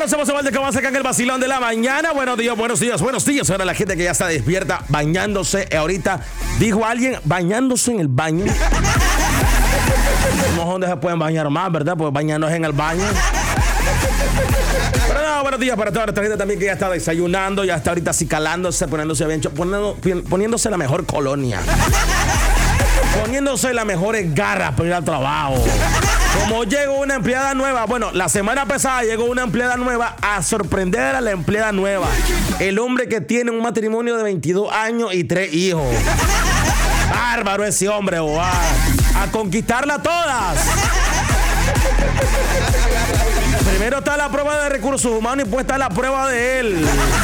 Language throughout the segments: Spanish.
Bueno, somos el de que vamos acá en el vacilón de la mañana. Buenos días, buenos días, buenos días. Ahora la gente que ya está despierta, bañándose. Ahorita dijo alguien, bañándose en el baño. No donde se pueden bañar más, ¿verdad? Pues bañarnos en el baño. Pero no, buenos días para toda nuestra gente también que ya está desayunando, ya está ahorita así calándose, poniéndose bien, poniéndose la mejor colonia. Poniéndose las mejores garras para ir al trabajo. Como llegó una empleada nueva, bueno, la semana pasada llegó una empleada nueva a sorprender a la empleada nueva. El hombre que tiene un matrimonio de 22 años y 3 hijos. Bárbaro ese hombre, a conquistarla todas. Primero está la prueba de recursos humanos y después está la prueba de él.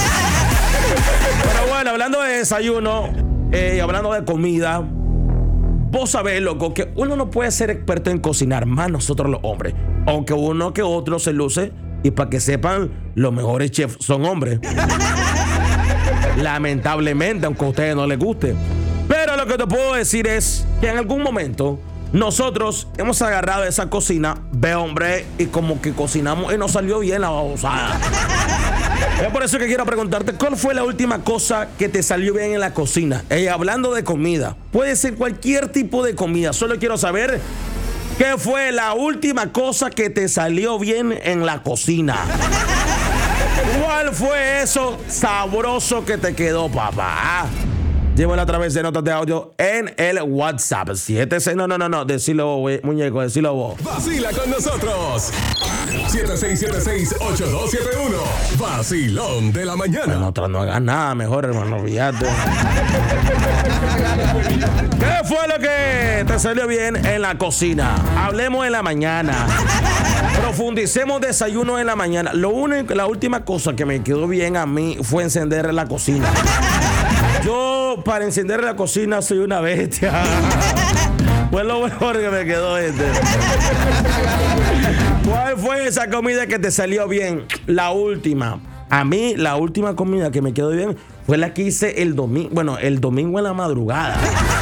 Pero bueno, hablando de desayuno y hablando de comida, vos sabés, loco, que uno no puede ser experto en cocinar, más nosotros los hombres. Aunque uno que otro se luce, y para que sepan, los mejores chefs son hombres. Lamentablemente, aunque a ustedes no les guste. Pero lo que te puedo decir es que en algún momento nosotros hemos agarrado esa cocina, ve hombre, y como que cocinamos y nos salió bien la babosada. Es por eso que quiero preguntarte, ¿cuál fue la última cosa que te salió bien en la cocina? Hablando de comida, puede ser cualquier tipo de comida, solo quiero saber qué fue la última cosa que te salió bien en la cocina. ¿Cuál fue eso sabroso que te quedó, papá? Llévala a través de notas de audio en el WhatsApp. 76, no, decilo vos, muñeco, decilo vos. Vacila con nosotros. 76768271. Vacilón de la mañana. Nosotros no hagas nada mejor, hermano, fíjate. ¿Qué fue lo que te salió bien en la cocina? Hablemos en la mañana. Profundicemos desayuno en la mañana. La última cosa que me quedó bien a mí fue encender la cocina. Yo, para encender la cocina, soy una bestia. Fue lo mejor que me quedó, gente. ¿Cuál fue esa comida que te salió bien? La última. A mí, la última comida que me quedó bien fue la que hice el domingo. Bueno, el domingo en la madrugada.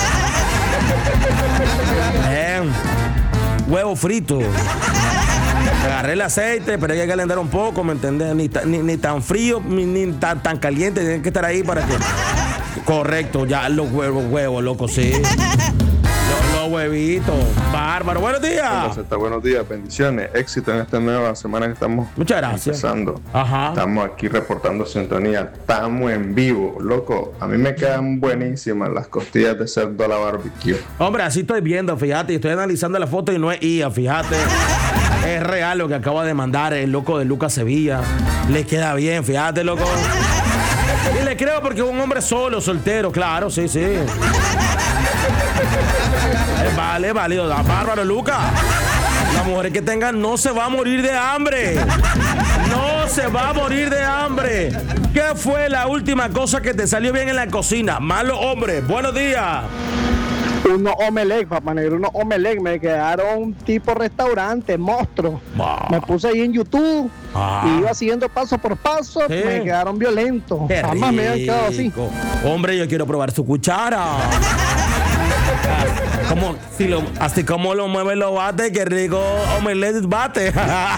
Huevo frito. Agarré el aceite, pero hay que calentar un poco, ¿me entendés? Ni tan frío, ni tan caliente. Tienen que estar ahí para que... Correcto, ya los huevos, loco, sí. Los huevitos. Bárbaro. Buenos días. Buenos días, bendiciones. Éxito en esta nueva semana que estamos Muchas gracias. empezando. Ajá. Estamos aquí reportando sintonía. Estamos en vivo. Loco, a mí me quedan buenísimas las costillas de cerdo a la barbecue. Hombre, así estoy viendo, fíjate. Estoy analizando la foto y no es IA, fíjate. Es real lo que acaba de mandar el loco de Lucas Sevilla. Le queda bien, fíjate, loco. Y le creo porque es un hombre solo, soltero, claro, sí. Vale, válido. Bárbaro, Lucas. La mujer que tenga no se va a morir de hambre. No se va a morir de hambre. ¿Qué fue la última cosa que te salió bien en la cocina? Malo hombre. Buenos días. Unos omelette, papá negro, unos omelette. Me quedaron tipo restaurante, monstruo. Me puse ahí en YouTube y iba siguiendo paso por paso. Sí. Me quedaron violentos. Jamás me habían quedado así. Hombre, yo quiero probar su cuchara. Así como lo mueve lo bate, qué rico omelette bate.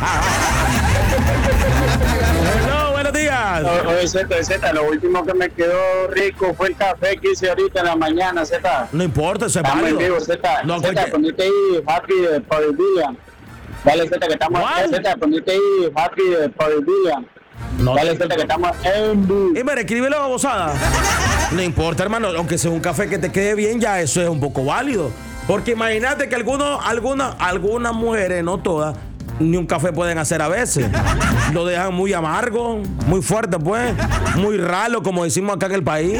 No, buenos días. Oye, Z, lo último que me quedó rico fue el café que hice ahorita en la mañana, Z. No importa, eso es válido. válido. Vivo, Z. No, Z, ponete ahí, Happy de Power William. Dale, Z, que estamos aquí, Z, ponete ahí, Happy de Power William. No, dale, Z, que estamos en vivo. Y mira, escríbelo, babosada. No importa, hermano, aunque sea un café que te quede bien, ya eso es un poco válido. Porque imagínate que algunas mujeres, no todas, ni un café pueden hacer a veces. Lo dejan muy amargo, muy fuerte, pues. Muy ralo, como decimos acá en el país.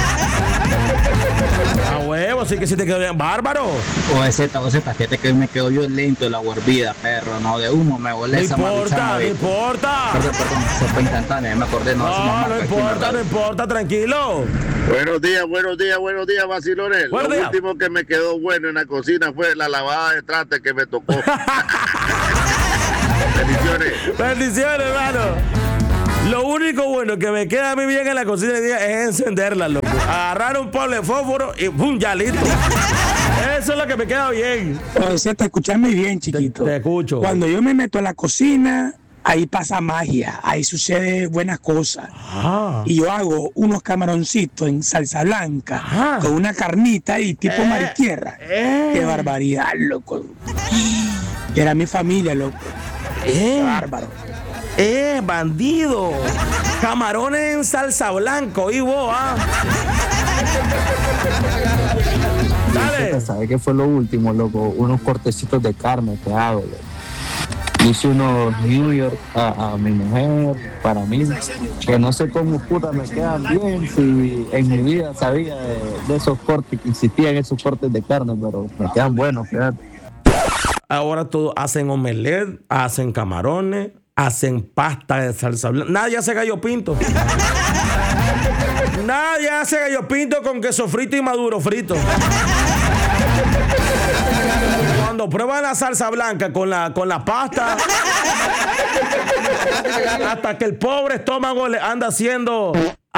A huevo, así que si te quedó bien. Bárbaro. Oye, Z, fíjate que me quedó violento la guarbida, perro. No, de humo me volé esa maruchana. No importa. Perdón, se fue instantánea, me acordé. No importa, tranquilo. Buenos días, vacilones. Lo último que me quedó bueno en la cocina fue la lavada de trastes que me tocó. Bendiciones, hermano. Lo único bueno que me queda a mí bien en la cocina de día es encenderla, loco. Agarrar un palo de fósforo y ¡pum! Ya listo. Eso es lo que me queda bien. Oye, escúchame bien, chiquito. Te escucho. Cuando yo me meto a la cocina, ahí pasa magia, ahí sucede buenas cosas. Y yo hago unos camaroncitos en salsa blanca con una carnita y tipo maritierra. Qué barbaridad, loco. Era mi familia, loco. Qué bárbaro. Bandido. Camarones en salsa blanco, y vos, Dale. ¿Sabes qué fue lo último, loco? Unos cortecitos de carne que hago, loco. Hice unos New York a mi mujer, para mí, que no sé cómo puta me quedan bien, si en mi vida sabía de esos cortes, que existían esos cortes de carne, pero me quedan buenos, fíjate. Ahora todos hacen omelette, hacen camarones, hacen pasta de salsa blanca. Nadie hace gallo pinto. Nadie hace gallo pinto con queso frito y maduro frito. Cuando prueban la salsa blanca con la pasta, hasta que el pobre estómago le anda haciendo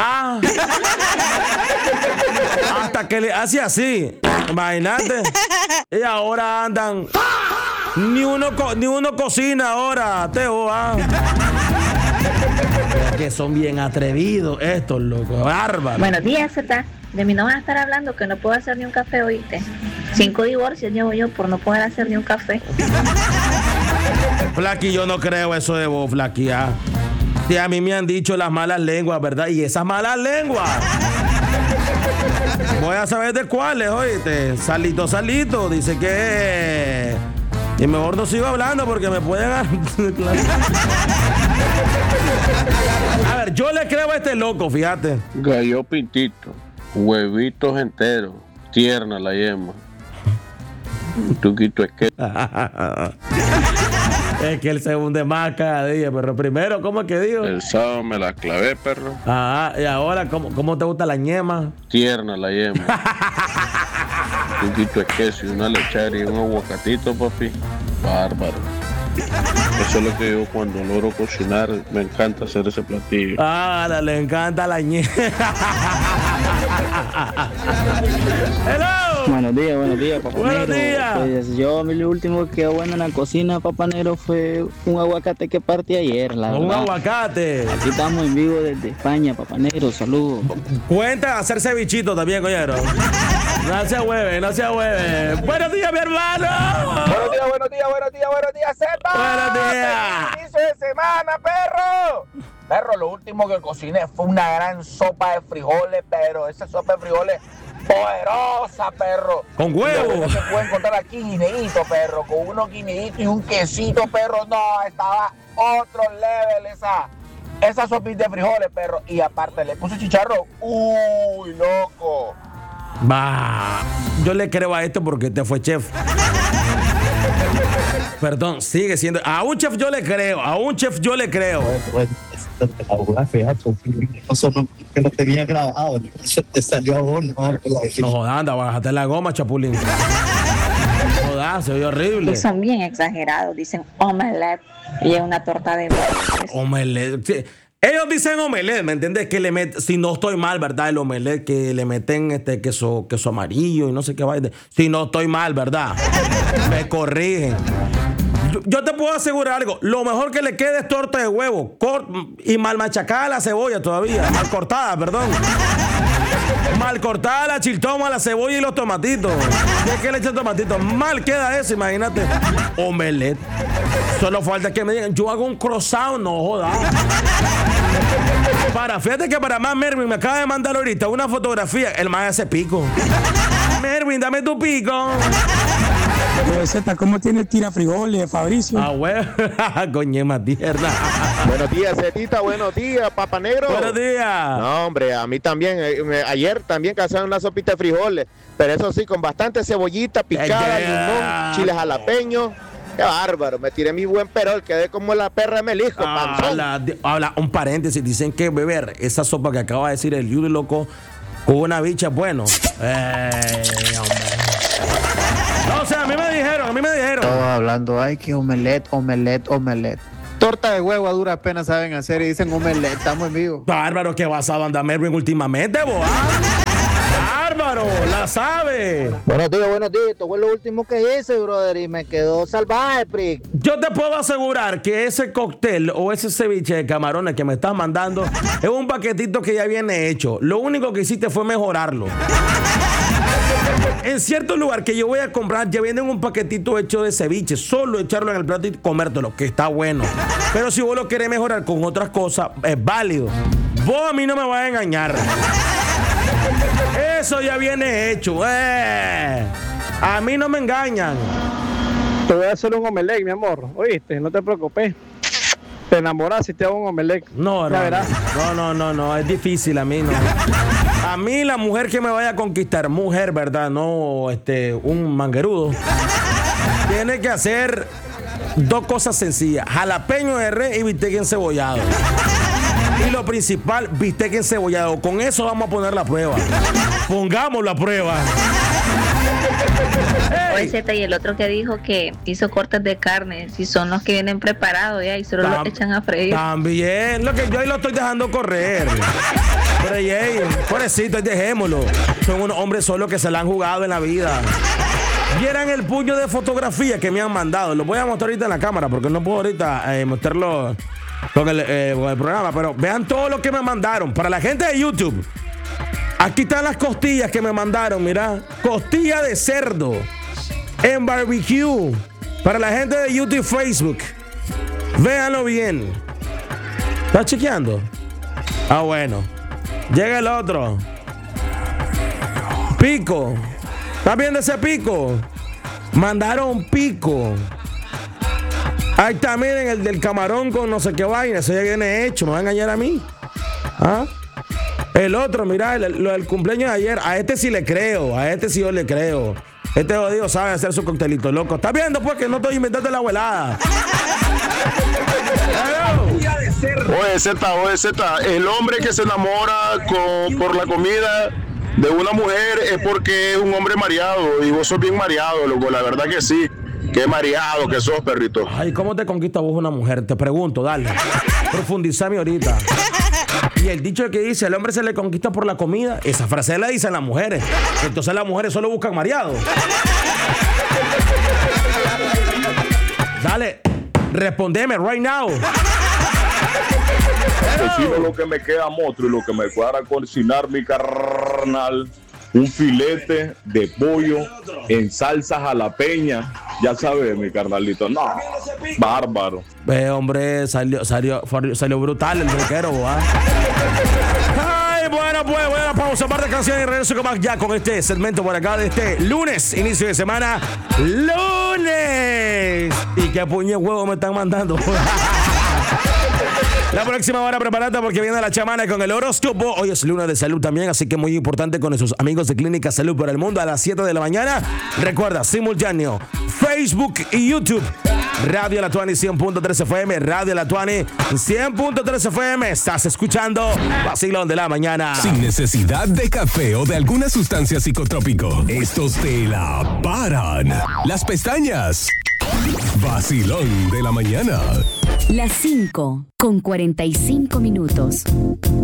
hasta que le hace así. Imagínate. Y ahora andan. Ni uno cocina ahora, Teo. Que son bien atrevidos estos locos, bárbaros. Buenos días, Zeta. De mí no van a estar hablando que no puedo hacer ni un café, oíste. 5 divorcios llevo yo por no poder hacer ni un café. Flaky, yo no creo eso de vos, Flaky. Sí, a mí me han dicho las malas lenguas, ¿verdad? Y esas malas lenguas, voy a saber de cuáles, oíste. Salito, dice que... Y mejor no sigo hablando porque me pueden... A ver, yo le creo a este loco, fíjate. Gallo pintito, huevitos enteros, tierna la yema. Un tuquito es que... Es que él se hunde más cada día, pero primero, ¿cómo es que digo? El sábado me la clavé, perro. Y ahora, ¿cómo te gusta la ñema? Tierna la yema. Un tuquito es queso y una lechera y un aguacatito, papi. Bárbaro. Eso es lo que digo cuando logro cocinar. Me encanta hacer ese platillo. Le encanta la ñema. Hello. Buenos días, papá Buenos negro. días. Pues yo, lo último que quedó bueno en la cocina, papá negro, fue un aguacate que partí ayer, la verdad. Un aguacate. Aquí estamos en vivo desde España, papá negro, saludos. Cuenta hacer cevichito también, coñero. No se hueve. Buenos días, mi hermano. Buenos días, Zeta. Buenos días. ¡Feliz inicio de semana, perro! Perro, lo último que cociné fue una gran sopa de frijoles, pero esa sopa de frijoles poderosa, perro. Con huevo. Se puede encontrar aquí guineíto, perro, con unos guineitos y un quesito, perro. No, estaba otro level esa sopita de frijoles, perro. Y aparte le puse chicharrón. ¡Uy, loco! Yo le creo a esto porque este fue chef. Perdón, sigue siendo. A un chef yo le creo. Eso que lo tenía grabado, eso te salió a vos. No jodas, anda, bájate la goma, chapulín. Jodas, se oye horrible. Y son bien exagerados, dicen omelette y es una torta de huevos. Omelette. Sí. Ellos dicen omelette, ¿me entiendes? Que le meten, si no estoy mal, ¿verdad? El omelette que le meten queso amarillo y no sé qué vaina. Si no estoy mal, ¿verdad? Me corrigen. Yo te puedo asegurar algo. Lo mejor que le queda es torta de huevo. Y mal machacada la cebolla todavía. Mal cortada, perdón. Mal cortada la chiltoma, la cebolla y los tomatitos. ¿Qué es que le echan tomatitos? Mal queda eso, imagínate. Omelette. Solo falta que me digan, yo hago un croissant, no jodas. Fíjate que para más Mervin me acaba de mandar ahorita una fotografía. El más hace pico. Mervin, dame tu pico. Zeta, ¿cómo tiene el tira frijoles, Fabricio? Güey. Coñema tierna. Buenos días, Zetita. Buenos días, Papa Negro. Buenos días. No, hombre, a mí también. Ayer también cazaron una sopita de frijoles. Pero eso sí, con bastante cebollita picada, limón, chiles jalapeños. Qué bárbaro. Me tiré mi buen perol. Quedé como la perra de Melijo. Habla un paréntesis. Dicen que beber esa sopa que acaba de decir el Yuri, loco, con una bicha es bueno. No, o sea, a mí me dijeron. Todos hablando, ay, que omelette. Torta de huevo a duras penas saben hacer y dicen omelette, estamos en vivo. Bárbaro, que basado anda Mervin últimamente, boa. bárbaro! ¡La sabe! Buenos días. Esto fue lo último que hice, brother, y me quedó salvaje, prick. Yo te puedo asegurar que ese cóctel o ese ceviche de camarones que me estás mandando es un paquetito que ya viene hecho. Lo único que hiciste fue mejorarlo. En cierto lugar que yo voy a comprar ya vienen un paquetito hecho de ceviche. Solo echarlo en el plato y comértelo, que está bueno. Pero si vos lo querés mejorar con otras cosas, es válido. Vos a mí no me vas a engañar. Eso ya viene hecho. A mí no me engañan. Te voy a hacer un omelette, mi amor. ¿Oíste? No te preocupes. Te enamoras si te hago un omelette. No, es difícil a mí, no. A mí la mujer que me vaya a conquistar, mujer, ¿verdad? No, un manguerudo. Tiene que hacer dos cosas sencillas: jalapeño de res y bistec encebollado. Y lo principal, bistec encebollado. Con eso vamos a poner la prueba. Pongamos la prueba. Z, y el otro que dijo que hizo cortes de carne, si son los que vienen preparados ya y solo los echan a freír. También, lo que yo ahí lo estoy dejando correr. Pero pobrecito, dejémoslo. Son unos hombres solos que se la han jugado en la vida. Vieran el puño de fotografía que me han mandado. Lo voy a mostrar ahorita en la cámara porque no puedo ahorita mostrarlo con el programa. Pero vean todo lo que me mandaron. Para la gente de YouTube, aquí están las costillas que me mandaron. Mira, costilla de cerdo en barbecue. Para la gente de YouTube y Facebook, véanlo bien. ¿Estás chequeando? Ah, bueno. Llega el otro. Pico. ¿Estás viendo ese pico? Mandaron pico. Ahí está, miren, el del camarón con no sé qué vaina. Eso ya viene hecho. ¿Me va a engañar a mí? ¿Ah? El otro, mira, lo del cumpleaños de ayer. A este sí le creo. A este sí yo le creo. Este jodido sabe hacer su coctelito, loco. ¿Estás viendo, pues, que no estoy inventando la abuelada? Oye, Z, el hombre que se enamora por la comida de una mujer es porque es un hombre mareado. Y vos sos bien mareado, loco. La verdad que sí. Qué mareado que sos, perrito. Ay, ¿cómo te conquista vos una mujer? Te pregunto, dale. Profundizame ahorita. Y el dicho que dice, el hombre se le conquista por la comida, esa frase la dicen las mujeres. Entonces las mujeres solo buscan mareados. Dale, respondeme right now. Cocino lo que me queda monstruo y lo que me cuadra cocinar mi carnal. Un filete de pollo en salsa jalapeña. Ya sabes, mi carnalito. No, bárbaro. Hombre, salió brutal el rockero, ¿ah? Ay, bueno, pues voy a la pausa, par de canciones y regreso con más ya con este segmento por acá de este lunes, inicio de semana. ¡Lunes! ¿Y qué puñe huevo me están mandando? La próxima hora prepárate porque viene la chamana con el horóscopo. Hoy es luna de salud también, así que muy importante con nuestros amigos de Clínica Salud por el Mundo a las 7 de la mañana. Recuerda, simultáneo, Facebook y YouTube. Radio La Tuani 100.3 FM, Radio La Tuani 100.3 FM. Estás escuchando Vacilón de la Mañana. Sin necesidad de café o de alguna sustancia psicotrópico, estos te la paran las pestañas. Vacilón de la Mañana. Las 5:45.